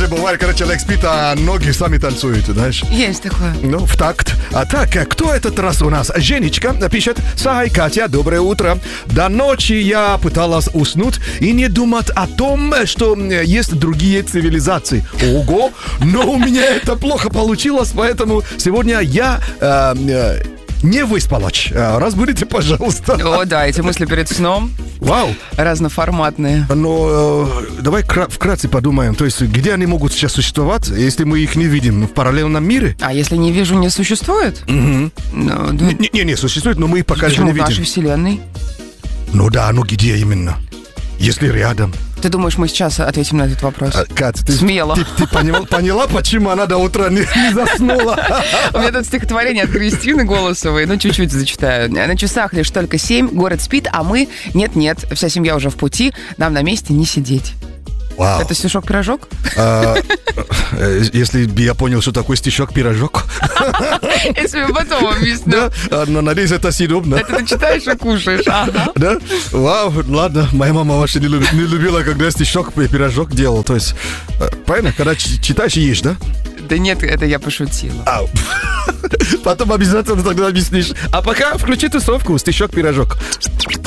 бывает, когда человек спит, а ноги сами танцуют, знаешь. Есть такое. Ну, в такт. А так, кто этот раз у нас? Женечка пишет: Сай, Катя, доброе утро. До ночи я пыталась уснуть и не думать о том, что есть другие цивилизации. Ого! Но у меня это плохо получилось, поэтому сегодня я... не выспалась. Разбудите, пожалуйста. О, да, эти мысли перед сном. Вау. Разноформатные. Но давай вкратце подумаем. То есть, где они могут сейчас существовать, если мы их не видим? В параллельном мире? А если не вижу, не существует? Угу. Ну, да. Не существует, но мы их пока еще не Почему в нашей видим. вселенной? Ну да, ну где именно? Если рядом. Ты думаешь, мы сейчас ответим на этот вопрос? Кать, ты Смело. Ты поняла, почему она до утра не заснула? У меня тут стихотворение от Кристины Голосовой. Ну, чуть-чуть зачитаю. На часах лишь только 7, город спит, а мы... Нет-нет, вся семья уже в пути, нам на месте не сидеть. Вау. Это стишок-пирожок? Если бы я понял, что такое стишок-пирожок. Если бы потом объясню. Да, но надеюсь, это съедобно. Это ты читаешь и кушаешь. Ага. Да? Вау, ладно. Моя мама вообще не любила, когда я стишок и пирожок делал. То есть, правильно, когда читаешь и ешь, да? Да нет, это я пошутила. Потом обязательно тогда объяснишь. А пока включи тусовку, стишок-пирожок.